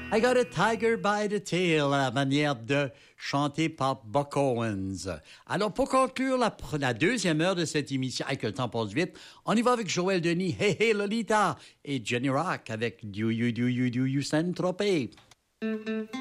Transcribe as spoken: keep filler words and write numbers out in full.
I got a tiger by the tail, à la manière de chanter par Buck Owens. Alors, pour conclure la, la deuxième heure de cette émission, avec le temps passe vite, on y va avec Joël Denis, Hey Hey Lolita, et Jenny Rock avec Do You, Do You, Do You Saint-Tropez.